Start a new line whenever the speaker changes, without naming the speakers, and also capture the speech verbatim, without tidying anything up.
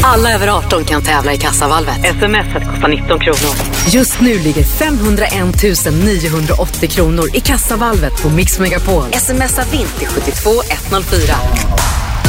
Alla över arton kan tävla i Kassavalvet. Sms:et kostar nitton kronor. Just nu ligger femhundraen tusen niohundraåttio kronor i Kassavalvet på Mix Megapol. Smsa vint till sju två ett noll fyra.